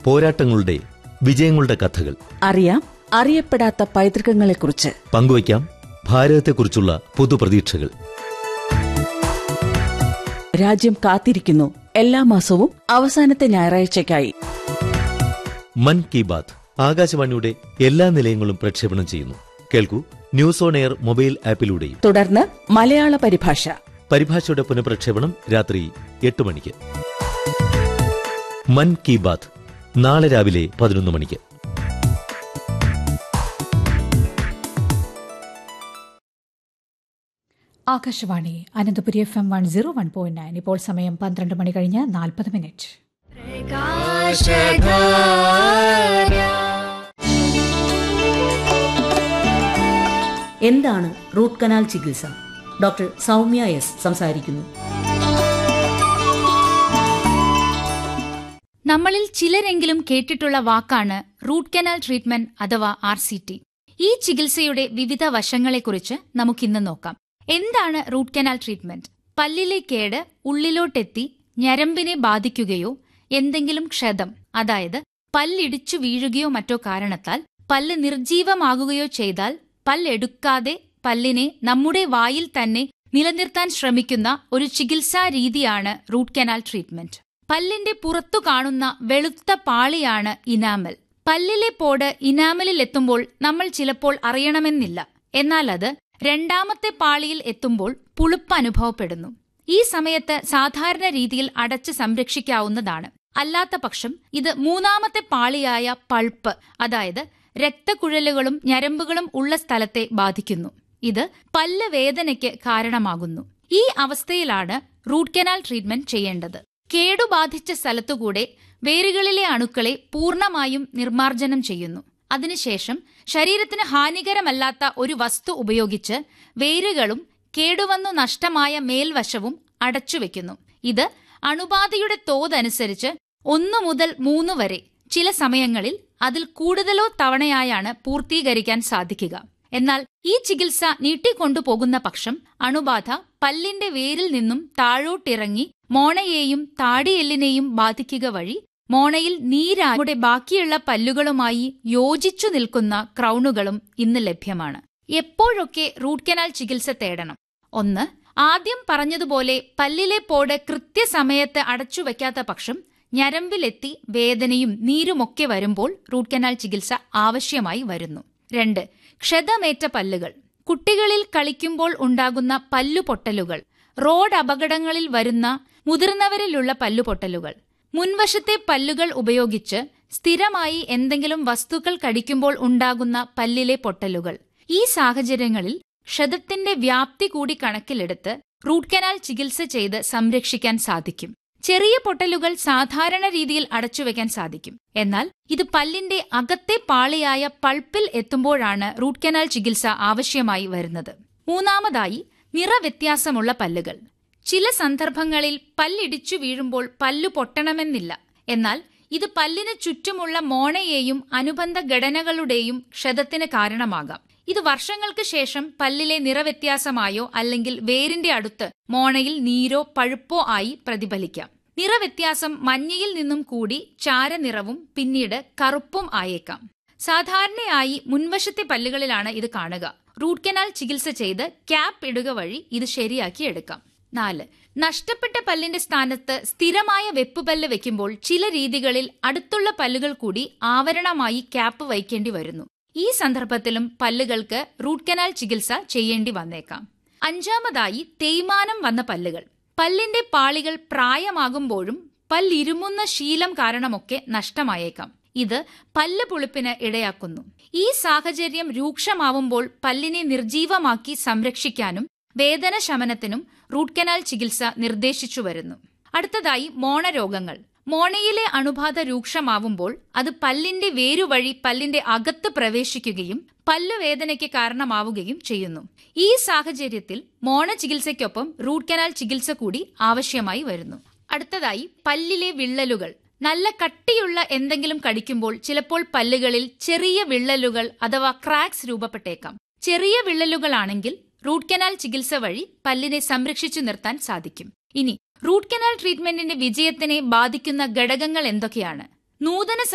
പോരാട്ടങ്ങളുടെ വിജയങ്ങളുടെ കഥകൾ അറിയാം, അറിയപ്പെടാത്ത പൈതൃകങ്ങളെക്കുറിച്ച് പങ്കുവയ്ക്കാം, ഭാരതത്തെക്കുറിച്ചുള്ള പുതുപ്രതീക്ഷകൾ. രാജ്യം കാത്തിരിക്കുന്നു എല്ലാ മാസവും അവസാനത്തെ ഞായറാഴ്ചയ്ക്കായി. മൻ കി ബാത്ത് ആകാശവാണിയുടെ എല്ലാ നിലയങ്ങളും പ്രക്ഷേപണം ചെയ്യുന്നു. കേൾക്കൂ, ന്യൂസ് ഓൺ എയർ മൊബൈൽ ആപ്പിലൂടെയും. തുടർന്ന് മലയാള പരിഭാഷ. പരിഭാഷയുടെ പുനഃപ്രക്ഷേപണം രാത്രി 8 മണിക്ക്. മൻ കി ബാത്ത് നാളെ രാവിലെ 11 മണിക്ക്. ആകാശവാണി അനന്തപുരി FM 101.9. ഇപ്പോൾ സമയം 12 മണി കഴിഞ്ഞ് 40 മിനിറ്റ്. എന്താണ് റൂട്ട് കനാൽ ചികിത്സ? ഡോക്ടർ സൗമ്യ എസ് സംസാരിക്കുന്നു. നമ്മളിൽ ചിലരെങ്കിലും കേട്ടിട്ടുള്ള വാക്കാണ് റൂട്ട് കനാൽ ട്രീറ്റ്മെന്റ് അഥവാ RCT. ഈ ചികിത്സയുടെ വിവിധ വശങ്ങളെക്കുറിച്ച് നമുക്കിന്ന് നോക്കാം. എന്താണ് റൂട്ട് കനാൽ ട്രീറ്റ്മെന്റ്? പല്ലിലെ കേട് ഉള്ളിലോട്ടെത്തി ഞരമ്പിനെ ബാധിക്കുകയോ എന്തെങ്കിലും ക്ഷതം, അതായത് പല്ലിടിച്ചു വീഴുകയോ മറ്റോ കാരണത്താൽ പല്ല് നിർജീവമാകുകയോ ചെയ്താൽ പല്ലെടുക്കാതെ പല്ലിനെ നമ്മുടെ വായിൽ തന്നെ നിലനിർത്താൻ ശ്രമിക്കുന്ന ഒരു ചികിത്സാ രീതിയാണ് റൂട്ട് കനാൽ ട്രീറ്റ്മെന്റ്. പല്ലിന്റെ പുറത്തു കാണുന്ന വെളുത്ത പാളിയാണ് ഇനാമൽ. പല്ലിലെ പോട് ഇനാമലിൽ എത്തുമ്പോൾ നമ്മൾ ചിലപ്പോൾ അറിയണമെന്നില്ല. എന്നാൽ അത് രണ്ടാമത്തെ പാളിയിൽ എത്തുമ്പോൾ പുളിപ്പ് അനുഭവപ്പെടുന്നു. ഈ സമയത്ത് സാധാരണ രീതിയിൽ അടച്ച് സംരക്ഷിക്കാവുന്നതാണ്. അല്ലാത്ത പക്ഷം ഇത് മൂന്നാമത്തെ പാളിയായ പൾപ്പ്, അതായത് രക്തക്കുഴലുകളും ഞരമ്പുകളും ഉള്ള സ്ഥലത്തെ ബാധിക്കുന്നു. ഇത് പല്ല് വേദനയ്ക്ക് കാരണമാകുന്നു. ഈ അവസ്ഥയിലാണ് റൂട്ട് കനാൽ ട്രീറ്റ്മെന്റ് ചെയ്യേണ്ടത്. കേടുബാധിച്ച സ്ഥലത്തുകൂടെ വേരുകളിലെ അണുക്കളെ പൂർണ്ണമായും നിർമ്മാർജ്ജനം ചെയ്യുന്നു. അതിനുശേഷം ശരീരത്തിന് ഹാനികരമല്ലാത്ത ഒരു വസ്തു ഉപയോഗിച്ച് വേരുകളും കേടുവന്നു നഷ്ടമായ മേൽവശവും അടച്ചുവെക്കുന്നു. ഇത് അണുബാധയുടെ തോതനുസരിച്ച് 1 മുതൽ 3 വരെ, ചില സമയങ്ങളിൽ അതിൽ കൂടുതലോ തവണയായാണ് പൂർത്തീകരിക്കാൻ സാധിക്കുക. എന്നാൽ ഈ ചികിത്സ നീട്ടിക്കൊണ്ടുപോകുന്ന പക്ഷം അണുബാധ പല്ലിന്റെ വേരിൽ നിന്നും താഴോട്ടിറങ്ങി മോണയെയും താടിയെല്ലിനെയും ബാധിക്കുക വഴി മോണയിൽ നീരായുടെ ബാക്കിയുള്ള പല്ലുകളുമായി യോജിച്ചു നിൽക്കുന്ന ക്രൗണുകളും ഇന്ന് ലഭ്യമാണ്. എപ്പോഴൊക്കെ റൂട്ട് കനാൽ ചികിത്സ തേടണം? 1. ആദ്യം പറഞ്ഞതുപോലെ പല്ലിലെ പോട് കൃത്യസമയത്ത് അടച്ചുവെക്കാത്ത പക്ഷം ഞരമ്പിലെത്തി വേദനയും നീരുമൊക്കെ വരുമ്പോൾ റൂട്ട് കനാൽ ചികിത്സ ആവശ്യമായി വരുന്നു. 2. ക്ഷതമേറ്റ പല്ലുകൾ. കുട്ടികളിൽ കളിക്കുമ്പോൾ ഉണ്ടാകുന്ന പല്ലുപൊട്ടലുകൾ, റോഡ് അപകടങ്ങളിൽ വരുന്ന മുതിർന്നവരിലുള്ള പല്ലുപൊട്ടലുകൾ, മുൻവശത്തെ പല്ലുകൾ ഉപയോഗിച്ച് സ്ഥിരമായി എന്തെങ്കിലും വസ്തുക്കൾ കടിക്കുമ്പോൾ ഉണ്ടാകുന്ന പല്ലിലെ പൊട്ടലുകൾ. ഈ സാഹചര്യങ്ങളിൽ ക്ഷതത്തിന്റെ വ്യാപ്തി കൂടി കണക്കിലെടുത്ത് റൂട്ട് കനാൽ ചികിത്സ ചെയ്ത് സംരക്ഷിക്കാൻ സാധിക്കും. ചെറിയ പൊട്ടലുകൾ സാധാരണ രീതിയിൽ അടച്ചുവെക്കാൻ സാധിക്കും. എന്നാൽ ഇത് പല്ലിന്റെ അകത്തെ പാളിയായ പൾപ്പിൽ എത്തുമ്പോഴാണ് റൂട്ട് കനാൽ ചികിത്സ ആവശ്യമായി വരുന്നത്. 3. നിറവ്യത്യാസമുള്ള പല്ലുകൾ. ചില സന്ദർഭങ്ങളിൽ പല്ലിടിച്ചു വീഴുമ്പോൾ പല്ലു പൊട്ടണമെന്നില്ല. എന്നാൽ ഇത് പല്ലിന് ചുറ്റുമുള്ള മോണയെയും അനുബന്ധ ഘടനകളുടെയും ക്ഷതത്തിന് കാരണമാകാം. ഇത് വർഷങ്ങൾക്ക് ശേഷം പല്ലിലെ നിറവ്യത്യാസമായോ അല്ലെങ്കിൽ വേരിന്റെ അടുത്ത് മോണയിൽ നീരോ പഴുപ്പോ ആയി പ്രതിഫലിക്കാം. നിറവ്യത്യാസം മഞ്ഞയിൽ നിന്നും കൂടി ചാരനിറവും പിന്നീട് കറുപ്പും ആയേക്കാം. സാധാരണയായി മുൻവശത്തെ പല്ലുകളിലാണ് ഇത് കാണുക. റൂട്ട് കനാൽ ചികിത്സ ചെയ്ത് ക്യാപ്പ് ഇടുക വഴി ഇത് ശരിയാക്കി എടുക്കാം. 4. നഷ്ടപ്പെട്ട പല്ലിന്റെ സ്ഥാനത്ത് സ്ഥിരമായ വെപ്പുപല്ല് വെക്കുമ്പോൾ ചില രീതികളിൽ അടുത്തുള്ള പല്ലുകൾ കൂടി ആവരണമായി ക്യാപ്പ് വയ്ക്കേണ്ടി വരുന്നു. ഈ സന്ദർഭത്തിലും പല്ലുകൾക്ക് റൂട്ട് കനാൽ ചികിത്സ ചെയ്യേണ്ടി വന്നേക്കാം. 5. തേയ്മാനം വന്ന പല്ലുകൾ. പല്ലിന്റെ പാളികൾ പ്രായമാകുമ്പോഴും പല്ലിരുമുന്ന ശീലം കാരണമൊക്കെ നഷ്ടമായേക്കാം. ഇത് പല്ല് പുളിപ്പിന് ഇടയാക്കുന്നു. ഈ സാഹചര്യം രൂക്ഷമാവുമ്പോൾ പല്ലിനെ നിർജീവമാക്കി സംരക്ഷിക്കാനും വേദന ശമനത്തിനും റൂട്ട് കനാൽ ചികിത്സ നിർദ്ദേശിച്ചു വരുന്നു. അടുത്തതായി മോണരോഗങ്ങൾ. മോണയിലെ അണുബാധ രൂക്ഷമാവുമ്പോൾ അത് പല്ലിന്റെ വേരുവഴി പല്ലിന്റെ അകത്ത് പ്രവേശിക്കുകയും പല്ലുവേദനയ്ക്ക് കാരണമാവുകയും ചെയ്യുന്നു. ഈ സാഹചര്യത്തിൽ മോണ ചികിത്സയ്ക്കൊപ്പം റൂട്ട് കനാൽ ചികിത്സ കൂടി ആവശ്യമായി വരുന്നു. അടുത്തതായി പല്ലിലെ വിള്ളലുകൾ. നല്ല കട്ടിയുള്ള എന്തെങ്കിലും കടിക്കുമ്പോൾ ചിലപ്പോൾ പല്ലുകളിൽ ചെറിയ വിള്ളലുകൾ അഥവാ ക്രാക്സ് രൂപപ്പെട്ടേക്കാം. ചെറിയ വിള്ളലുകളാണെങ്കിൽ റൂട്ട് കനാൽ ചികിത്സ വഴി പല്ലിനെ സംരക്ഷിച്ചു നിർത്താൻ സാധിക്കും. ഇനി റൂട്ട് കനാൽ ട്രീറ്റ്മെന്റിന്റെ വിജയത്തിനെ ബാധിക്കുന്ന ഘടകങ്ങൾ എന്തൊക്കെയാണ്? നൂതന